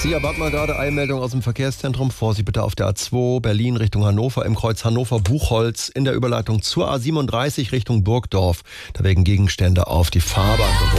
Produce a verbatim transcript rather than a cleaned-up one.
Sie erwarten mal gerade Eilmeldung aus dem Verkehrszentrum. Vorsicht bitte auf der A zwei Berlin Richtung Hannover im Kreuz Hannover-Buchholz in der Überleitung zur A siebenunddreißig Richtung Burgdorf. Da wegen Gegenstände auf die Fahrbahn.